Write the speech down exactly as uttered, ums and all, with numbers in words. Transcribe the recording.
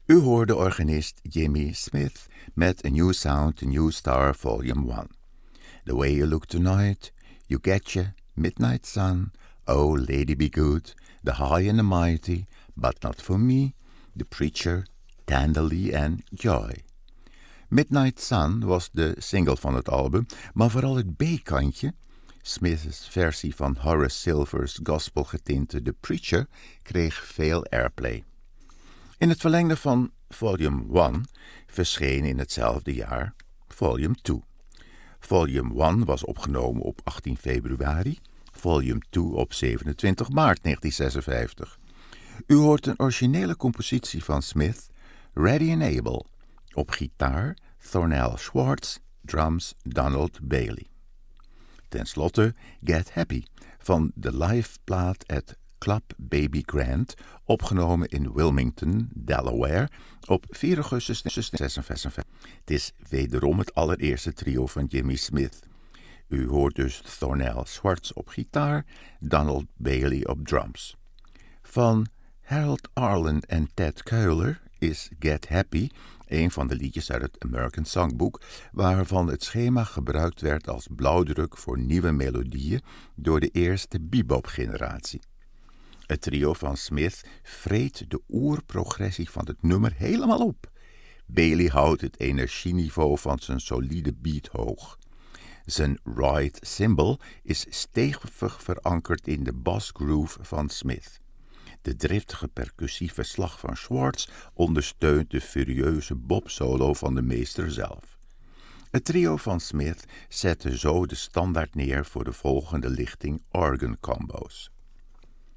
U hoorde organist Jimmy Smith met A New Sound, A New Star, Volume one. The Way You Look Tonight, You Getcha, Midnight Sun, Oh Lady Be Good, The High and the Mighty, But Not For Me, The Preacher, Tenderly en Joy. Midnight Sun was de single van het album, maar vooral het B-kantje, Smith's versie van Horace Silver's gospelgetinte The Preacher, kreeg veel airplay. In het verlengde van Volume one verscheen in hetzelfde jaar Volume two. Volume one was opgenomen op achttien februari, Volume two op zevenentwintig maart negentien zesenvijftig. U hoort een originele compositie van Smith, Ready and Able, op gitaar Thornell Schwartz, drums Donald Bailey. Ten slotte Get Happy van de liveplaat at Club Baby Grand, opgenomen in Wilmington, Delaware, op vier augustus negentien zesenvijftig. Het is wederom het allereerste trio van Jimmy Smith. U hoort dus Thornell Schwartz op gitaar, Donald Bailey op drums. Van Harold Arlen en Ted Keuler is Get Happy een van de liedjes uit het American Songbook, waarvan het schema gebruikt werd als blauwdruk voor nieuwe melodieën door de eerste bebop-generatie. Het trio van Smith vreet de oerprogressie van het nummer helemaal op. Bailey houdt het energieniveau van zijn solide beat hoog. Zijn ride cymbal is stevig verankerd in de bassgroove van Smith. De driftige percussieve slag van Schwartz ondersteunt de furieuze bop-solo van de meester zelf. Het trio van Smith zette zo de standaard neer voor de volgende lichting organ combo's.